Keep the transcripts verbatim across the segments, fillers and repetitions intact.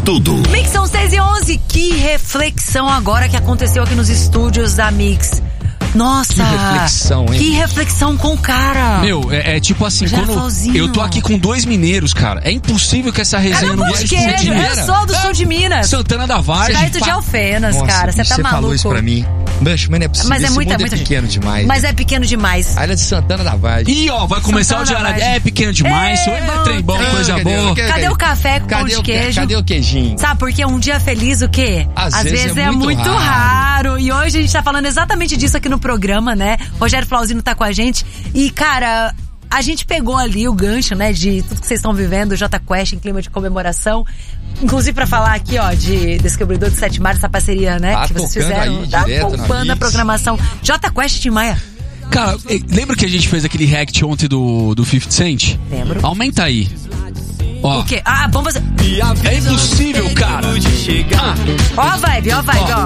tudo. Mix são seis e onze. Que reflexão agora que aconteceu aqui nos estúdios da Mix. Nossa, que reflexão, hein? Que reflexão com o cara. Meu, é, é tipo assim, Já quando Fauzinho. eu tô aqui com dois mineiros, cara, é impossível que essa resenha não Cadê o viesse pão de queijo? Eu sou do sul de Minas. Santana da Vargem. Perto de Alfenas, Nossa, cara. Você tá você maluco. falou isso pra mim. Mas, mas não é possível. Mas é Esse muita, mundo muita é pequeno gente. demais. Mas é pequeno demais. A ilha de Santana da Vargem. Ih, ó, vai começar Santana o diário. da Vargem. É pequeno demais, Ei, isso é bom, trem bom, trem. coisa Cadê? boa. Cadê? Cadê o café com pão Cadê de o, queijo? cadê o queijinho? Sabe, porque um dia feliz o quê? Às Às vezes vezes é é muito muito raro. raro. E hoje a gente tá falando exatamente disso aqui no programa, né? Rogério Flauzino tá com a gente. E, cara, a gente pegou ali o gancho, né, de tudo que vocês estão vivendo, o Jota Quest em clima de comemoração. Inclusive pra falar aqui, ó, de Descobridor de Sete Mares, essa parceria, né, Tá que vocês tocando fizeram. aí, Tá direto na bombando a Mix. programação. Jota Quest, Tim Maia. Cara, lembra que a gente fez aquele react ontem do, do fifty Cent? Lembro. Aumenta aí. Ó, O quê? Ah, vamos fazer. é impossível, cara. Ah, Ó a vibe, ó a vibe, ó.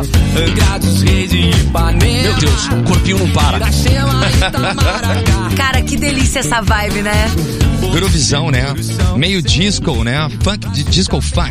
meu Deus, o corpinho não para. Cara, que delícia essa vibe, né? Groovezão, né? Meio disco, né? Funk, de- disco funk.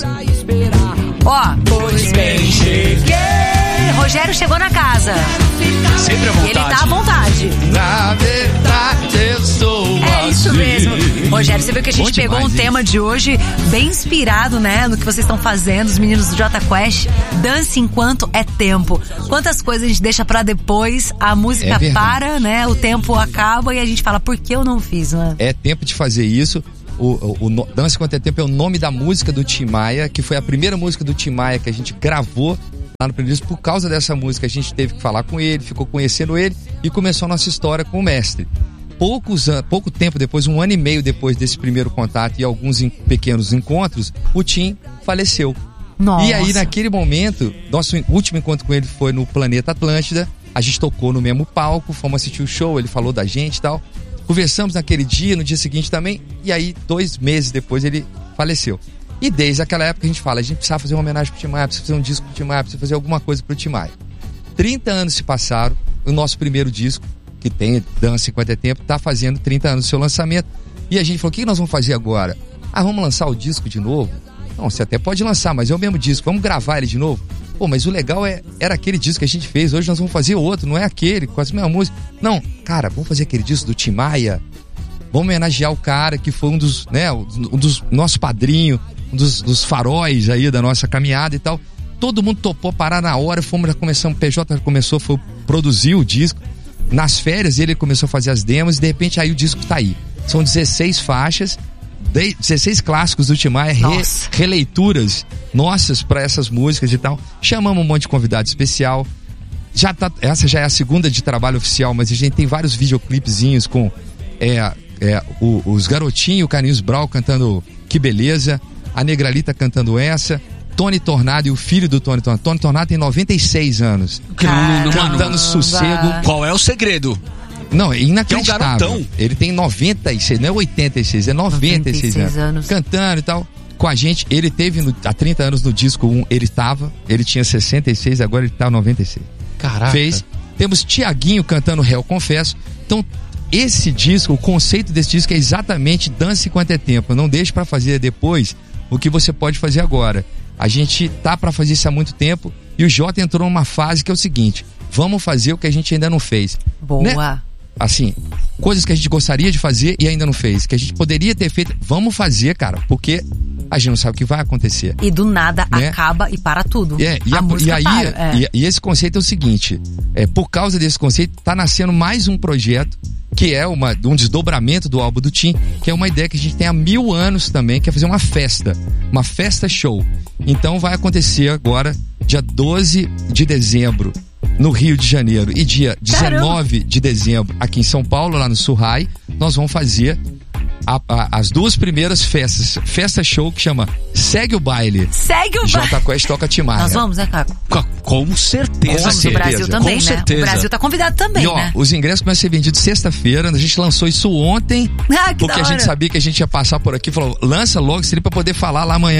Ó. Pois bem, cheguei. Rogério chegou na casa. Sempre à E ele vontade. tá à vontade. Na verdade, eu sou É isso assim. mesmo. Rogério, você viu que a gente Bom pegou demais, um hein? tema de hoje bem inspirado, né, no que vocês estão fazendo, os meninos do Jota Quest. Dance enquanto é tempo. Quantas coisas a gente deixa pra depois, a música É verdade. para, né, o tempo acaba e a gente fala, por que eu não fiz, né? É tempo de fazer isso. O, o, o no- Dança Enquanto é Tempo é o nome da música do Tim Maia, que foi a primeira música do Tim Maia que a gente gravou lá no primeiro disco. Por causa dessa música, a gente teve que falar com ele, ficou conhecendo ele e começou a nossa história com o mestre. Poucos an- pouco tempo depois, um ano e meio depois desse primeiro contato e alguns em- pequenos encontros, o Tim faleceu. Nossa. E aí, naquele momento, nosso último encontro com ele foi no Planeta Atlântida. A gente tocou no mesmo palco, fomos assistir o show, ele falou da gente e tal. Conversamos naquele dia, no dia seguinte também. E aí, dois meses depois, ele faleceu. E desde aquela época a gente fala, a gente precisava fazer uma homenagem pro Tim Maia, precisa fazer um disco pro Tim Maia, precisa fazer alguma coisa pro Tim Maia. trinta anos se passaram, o nosso primeiro disco, que tem Dança Enquanto é Tempo, tá fazendo trinta anos do seu lançamento. E a gente falou, o que nós vamos fazer agora? Ah, vamos lançar o disco de novo? Não, você até pode lançar, mas é o mesmo disco, vamos gravar ele de novo? Pô, mas o legal é, era aquele disco que a gente fez, hoje nós vamos fazer outro, não é aquele, com as mesmas músicas. Não, cara, vamos fazer aquele disco do Tim Maia, vamos homenagear o cara que foi um dos, né, um dos nosso padrinho, um dos, dos faróis aí da nossa caminhada e tal. Todo mundo topou parar na hora, fomos, já começamos, o P J começou, foi produzir o disco. Nas férias ele começou a fazer as demos e de repente aí o disco tá aí. São dezesseis faixas, dezesseis clássicos do Tim Maia, re, releituras nossas pra essas músicas e tal. Chamamos um monte de convidado especial. Já tá, essa já é a segunda de trabalho oficial, mas a gente tem vários videoclipezinhos com é, é, o, os garotinhos, o Carlinhos Brau cantando Que Beleza, a Negralita cantando essa, Tony Tornado e o filho do Tony Tornado. Tony Tornado tem noventa e seis anos. Caramba. Cantando Sossego. Qual é o segredo? Não, é inacreditável. Que é um garotão. Ele tem noventa e seis, não é oitenta e seis, é noventa e seis, noventa e seis anos. anos. Cantando e tal. Com a gente, ele teve no, há trinta anos no disco um, ele tava, ele tinha sessenta e seis, agora ele tá noventa e seis. Caraca. Fez. Temos Tiaguinho cantando Réu Confesso. Então, esse disco, o conceito desse disco é exatamente Dance Enquanto é Tempo. Não deixe pra fazer depois o que você pode fazer agora. A gente tá pra fazer isso há muito tempo e o Jota entrou numa fase que é o seguinte: vamos fazer o que a gente ainda não fez. Boa. Né? Assim, coisas que a gente gostaria de fazer e ainda não fez, que a gente poderia ter feito, vamos fazer, cara, porque a gente não sabe o que vai acontecer. E do nada Né? acaba e para tudo. É, e, a a- música e aí, para, é. e, e esse conceito é o seguinte: é, por causa desse conceito, tá nascendo mais um projeto que é uma, um desdobramento do álbum do Tim, que é uma ideia que a gente tem há mil anos também, que é fazer uma festa, uma festa show. Então vai acontecer agora, dia doze de dezembro, no Rio de Janeiro, e dia dezenove de dezembro aqui em São Paulo, lá no Surrai, nós vamos fazer a- a- as duas primeiras festas, festa show que chama Segue o Baile. Segue o baile. Jota Quest toca Tim Maia. Nós vamos, né, Caco? Com, com certeza. Vamos, o Brasil também, Com né? certeza. O Brasil tá convidado também, E ó, né? os ingressos começam a ser vendidos sexta-feira. A gente lançou isso ontem, Ah, que porque da a gente hora. sabia que a gente ia passar por aqui. Falou, lança logo, seria pra poder falar lá amanhã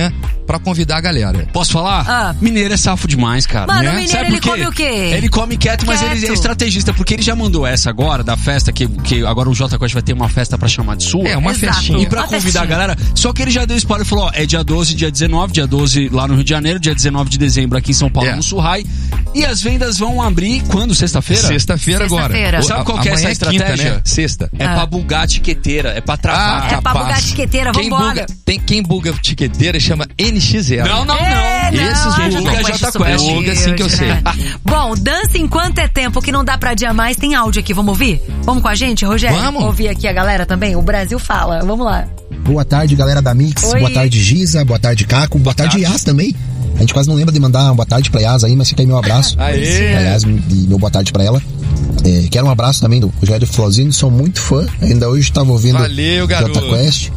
pra convidar a galera. Posso falar? Ah. Mineiro é safo demais, cara. Mano, né? o mineiro, Sabe ele por quê? come o quê? Ele come quieto, mas Quieto. ele é estrategista, porque ele já mandou essa agora, da festa, que, que agora o Jota Quest vai ter uma festa pra chamar de sua. É, uma Exato. festinha. E pra Uma convidar festinha. a galera, só que ele já deu spoiler e falou, ó, é dia doze, dia dezenove, dia doze lá no Rio de Janeiro, dia dezenove de dezembro aqui em São Paulo, É. no Surrai. E as vendas vão abrir quando? Sexta-feira? Sexta-feira agora. Sexta-feira. Sabe qual que é Amanhã essa quinta, estratégia? né? Sexta. É Ah. pra bugar a tiqueteira, é pra travar. É pra bugar a tiqueteira, quem vambora. buga, tem quem buga tiqueteira chama N X zero. Não, não, não. É, não, Esses é bugam. Jota É Quest Jota super Quest. Buga, assim que eu sei. né? Bom, dança enquanto é tempo, que não dá pra adiar mais. Tem áudio aqui, vamos ouvir? Vamos com a gente, Rogério? Vamos. Ouvir aqui a galera também? O Brasil fala, vamos lá. Boa tarde, galera da Mix. Oi. Boa tarde, Giza. Boa tarde, Caco. Boa tarde, Yas também. A gente quase não lembra de mandar uma boa tarde pra Yas aí, mas fica aí meu abraço. Aê. Aliás, e meu boa tarde pra ela. É, quero um abraço também do Rogério Flauzino, sou muito fã. Ainda hoje estava ouvindo Valeu, garoto. Jota Quest.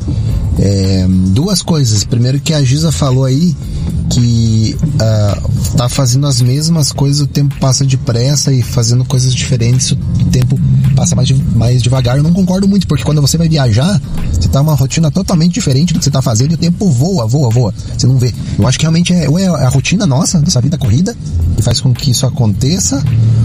É, duas coisas. Primeiro que a Giza falou aí que uh, tá fazendo as mesmas coisas, o tempo passa depressa e fazendo coisas diferentes, o tempo passa mais, de, mais devagar. Eu não concordo muito, porque quando você vai viajar, você tá numa rotina totalmente diferente do que você tá fazendo e o tempo voa, voa, voa. Você não vê. Eu acho que realmente é, ou é a rotina nossa, dessa vida corrida, que faz com que isso aconteça,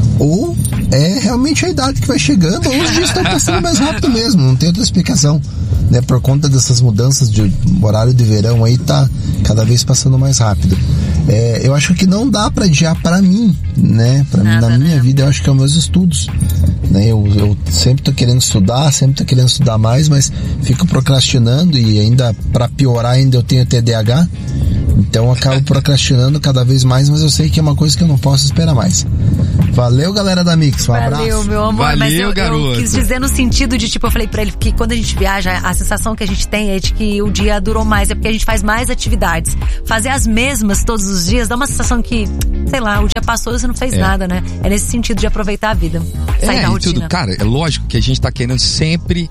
ou é realmente a idade que vai chegando, ou os dias estão passando mais rápido mesmo, não tem outra explicação. Né, por conta dessas mudanças de horário de verão aí, tá cada vez passando mais rápido. É, eu acho que não dá pra adiar pra mim, né? Pra Nada, mim, na minha né? vida, eu acho que é os meus estudos. Né? Eu, eu sempre tô querendo estudar, sempre tô querendo estudar mais, mas fico procrastinando e ainda, pra piorar, ainda eu tenho T D A H. Então eu acabo procrastinando cada vez mais, mas eu sei que é uma coisa que eu não posso esperar mais. Valeu, galera da Mix. Um Valeu, abraço. meu amor. Valeu, mas eu, eu garoto. quis dizer no sentido de, tipo, eu falei pra ele que quando a gente viaja, a sensação que a gente tem é de que o dia durou mais, é porque a gente faz mais atividades. Fazer as mesmas todos os dias dá uma sensação que, sei lá, o dia passou e você não fez É. nada, né? É nesse sentido de aproveitar a vida. Sair É, da e rotina. tudo. Cara, é lógico que a gente tá querendo sempre.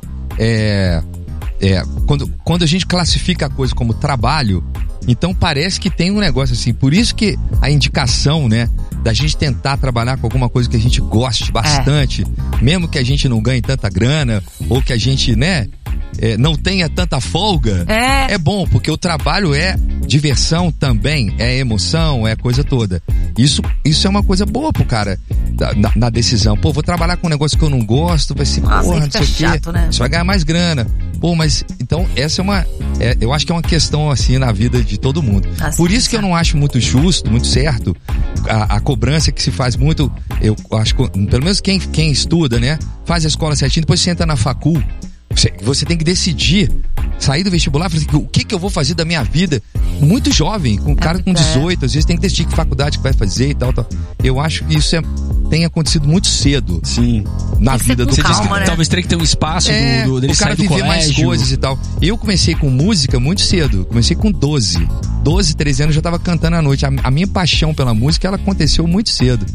É, é, quando, quando a gente classifica a coisa como trabalho, então parece que tem um negócio assim. Por isso que a indicação, né, da gente tentar trabalhar com alguma coisa que a gente goste bastante, mesmo que a gente não ganhe tanta grana, ou que a gente, né, é, não tenha tanta folga, É. é bom, porque o trabalho é diversão também, é emoção, é coisa toda. Isso, isso é uma coisa boa pro cara na, na decisão. Pô, vou trabalhar com um negócio que eu não gosto, vai ser, Nossa, porra, aí não fica sei o quê. chato, né? Você vai ganhar mais grana. Pô, mas então essa é uma, é, eu acho que é uma questão assim na vida de todo mundo. Assim, Por isso que eu não acho muito justo, muito certo, a, a cobrança que se faz muito, eu acho que, pelo menos quem, quem estuda, né, faz a escola certinho, depois você entra na facul, você, você tem que decidir, sair do vestibular, falar assim, o que que eu vou fazer da minha vida? Muito jovem, com um cara com dezoito, às vezes tem que decidir que faculdade que vai fazer e tal, tal. Eu acho que isso é, tem acontecido muito cedo. Sim. Na Tem que ser vida com do Você disse calma, que né? talvez teria que ter um espaço é, do, do, dele o cara sair do viver colégio. mais coisas e tal. Eu comecei com música muito cedo. Comecei com doze. doze, treze anos eu já tava cantando à noite. A, a minha paixão pela música, ela aconteceu muito cedo.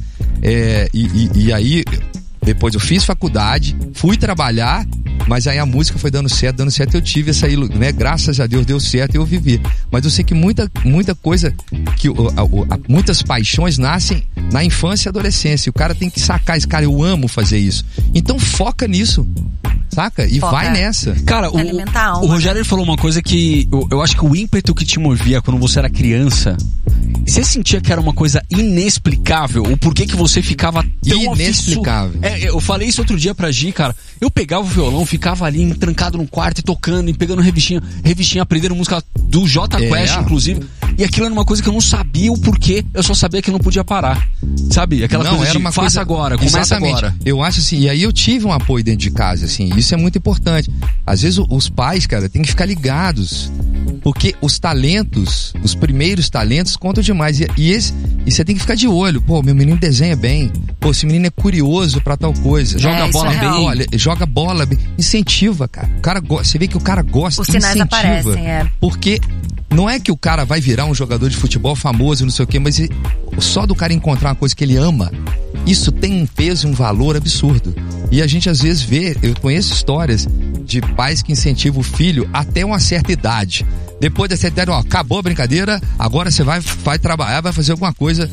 É, e, e, e aí, depois eu fiz faculdade, fui trabalhar, mas aí a música foi dando certo, dando certo. Eu tive essa, né? Graças a Deus deu certo e eu vivi. Mas eu sei que muita, muita coisa, que a, a, muitas paixões nascem na infância e adolescência. E o cara tem que sacar esse cara, eu amo fazer isso. Então foca nisso. Saca? E Foca. vai nessa. Cara, o, Alimentar a alma, o Rogério ele falou uma coisa que eu, eu acho que o ímpeto que te movia quando você era criança, você sentia que era uma coisa inexplicável? O porquê que você ficava tão Inexplicável. afissu- É, eu falei isso outro dia pra Gi, cara. Eu pegava o violão, ficava ali trancado num quarto e tocando e pegando revistinha, revistinha aprendendo música do Jota É. Quest, inclusive. E aquilo era uma coisa que eu não sabia o porquê, eu só sabia que eu não podia parar. Sabe? Aquela Não, coisa era de uma faça coisa... agora, começa Exatamente. agora. Eu acho assim, e aí eu tive um apoio dentro de casa, assim, isso é muito importante. Às vezes o- os pais, cara, tem que ficar ligados, porque os talentos, os primeiros talentos contam demais, e, e, esse, e você tem que ficar de olho. Pô, meu menino desenha bem, pô, esse menino é curioso pra tal coisa, joga É, a isso bola é bem, real. olha, joga bola bem, incentiva, cara. O cara go- você vê que o cara gosta, Os sinais incentiva, aparecem, é. porque não é que o cara vai virar um jogador de futebol famoso, não sei o quê, mas ele- só do cara encontrar uma coisa que ele ama, isso tem um peso e um valor absurdo. E a gente às vezes vê, eu conheço histórias de pais que incentivam o filho até uma certa idade. Depois dessa idade, ó, acabou a brincadeira, agora você vai, vai trabalhar, vai fazer alguma coisa.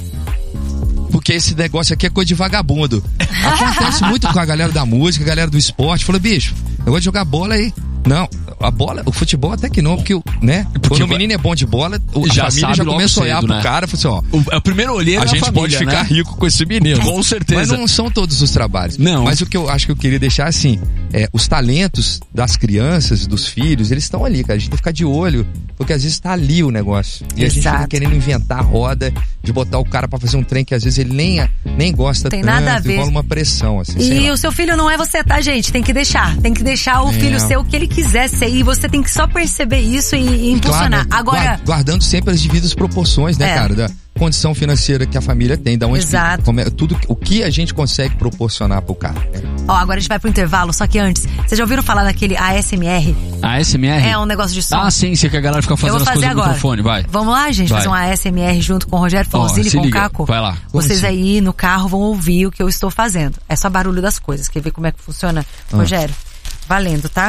Porque esse negócio aqui é coisa de vagabundo. Acontece muito com a galera da música, a galera do esporte. Falou, bicho, eu gosto de jogar bola aí. Não, a bola, o futebol até que não, porque, né? Porque quando o vai- menino é bom de bola, o- a Já família sabe já logo começa a olhar cedo, pro né? cara e fala assim, ó, O, é o primeiro olheiro a da gente família, pode né? ficar rico com esse menino. Com certeza. Mas não são todos os trabalhos. Não. Mas o que eu acho que eu queria deixar assim, é, os talentos das crianças, dos filhos, eles estão ali, cara. A gente tem que ficar de olho, porque às vezes tá ali o negócio. E a gente Exato. fica querendo inventar a roda, de botar o cara pra fazer um trem que às vezes ele nem, nem gosta Tem tanto, nada a ver. rola uma pressão, assim, sei E lá. o seu filho não é você, tá, gente? Tem que deixar. Tem que deixar o É. filho ser o que ele quiser ser. E você tem que só perceber isso e, e impulsionar. Claro, Agora, guar- guardando sempre as devidas proporções, né, É. cara? Da condição financeira que a família tem, da onde Exato. como é- tudo o que a gente consegue proporcionar pro cara. né? ó, agora a gente vai pro intervalo, só que antes, vocês já ouviram falar daquele A S M R? A S M R? É um negócio de som. Ah, sim, sim, que a galera fica Eu fazendo vou as fazer coisas no agora. microfone, vai. Vamos lá, gente, Vai. fazer um A S M R junto com o Rogério Ó, Flauzini e se com o liga, Caco. vai lá. Como Vocês assim? aí no carro vão ouvir o que eu estou fazendo. É só barulho das coisas. Quer ver como é que funciona? Ah. Rogério, valendo, tá?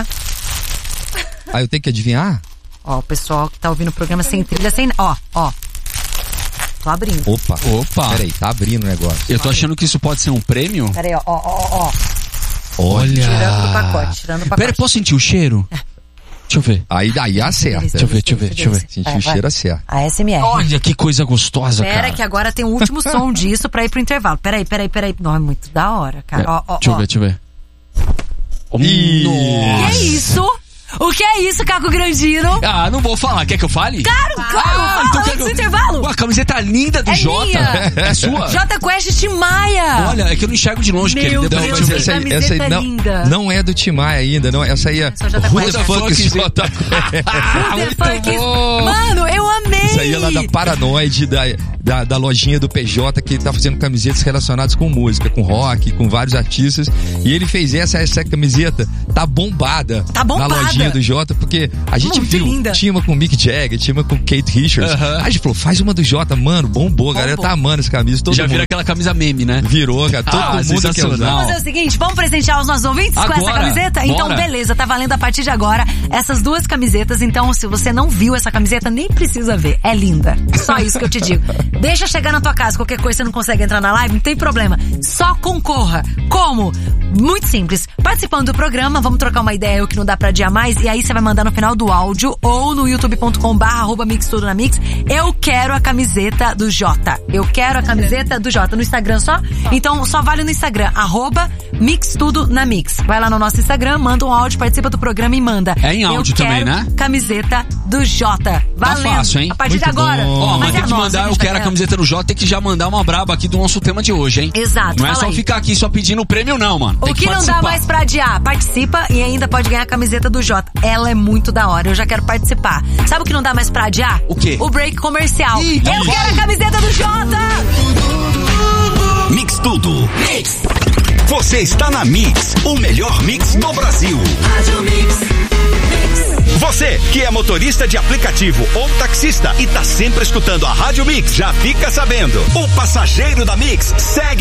Ah, eu tenho que adivinhar? Ó, o pessoal que tá ouvindo o programa sem trilha, sem... Ó, ó. Tô abrindo. Opa. Opa. Peraí, tá abrindo o negócio. Eu tô achando que isso pode ser um prêmio. Pera aí, ó, ó, ó, ó. Olha. Tirando do pacote, tirando do pacote. Pera, posso sentir o cheiro? Deixa eu ver. Aí daí acerta. Deixa eu ver, deixa eu ver, deixa eu ver. Sentir Vai, o vai. cheiro acerta. A S M R. Olha que coisa gostosa, Pera cara. que agora tem o último som disso pra ir pro intervalo. Peraí, peraí, peraí. Não, é muito da hora, cara. Ó, ó, Deixa eu ó. ver, deixa eu ver. Ih. O que Nossa. é isso? O que é isso, Caco Grandino? Ah, não vou falar. Quer que eu fale? Claro, claro, Ah, fala quer antes que do eu- intervalo. Pô, a camiseta linda do É Jota. minha. É sua? J Quest Tim Maia. Olha, é que eu não enxergo de longe, Meu querido. Deus, Depois mas eu essa vejo. aí- camiseta não, linda. não é do Timaya ainda, não. Essa aí é Só J Who Quest. the fuck is J Quest? Who the muito fuck is- bom. Mano, eu amei. Isso aí é lá da Paranoide, da, da, da lojinha do P J, que tá fazendo camisetas relacionadas com música, com rock, com vários artistas. E ele fez essa, essa camiseta, tá bombada, Tá bombada. na lojinha do Jota, porque a gente Muito viu, linda. tinha uma com o Mick Jagger, tinha uma com o Kate Richards. Aham. Aí a gente falou, faz uma do Jota, mano, bombou, a galera Bombou. tá amando essa camisa, todo Já mundo vira aquela camisa meme, né? virou, cara, todo Ah, mundo quer sensacional. usar. Vamos fazer o seguinte, vamos presentear os nossos ouvintes com essa Agora, camiseta? Então, bora. beleza, tá valendo a partir de agora essas duas camisetas. Então, se você não viu essa camiseta, nem precisa ver. É linda. Só isso que eu te digo. Deixa chegar na tua casa, qualquer coisa você não consegue entrar na live, não tem problema. Só concorra. Como? Muito simples. Participando do programa, vamos trocar uma ideia, eu que não dá pra adiar mais, e aí você vai mandar no final do áudio ou no youtube ponto com barra arroba mix tudo na mix. Eu quero a camiseta do Jota. Eu quero a camiseta do Jota. No Instagram só? Então só vale no Instagram, arroba mix tudo na mix. Vai lá no nosso Instagram, manda um áudio, participa do programa e manda. É em áudio eu quero também, né? Camiseta do Jota. Valendo. fácil, hein? A partir Muito de agora. bom. Ó, mas é tem que nossa, mandar, gente eu vai quero a ganhar. camiseta do Jota, tem que já mandar uma braba aqui do nosso tema de hoje, hein? Exato, Não é fala só aí. ficar aqui só pedindo o prêmio, não, mano. Tem O que, não dá participar. mais pra adiar? Participa e ainda pode ganhar a camiseta do Jota. Ela é muito da hora, eu já quero participar. Sabe o que não dá mais pra adiar? O quê? O break comercial. Ih, eu então vai. quero a camiseta do Jota! Mix Tudo. Mix. Você está na Mix, o melhor mix do Brasil. Você que é motorista de aplicativo ou taxista e tá sempre escutando a Rádio Mix, já fica sabendo. O passageiro da Mix segue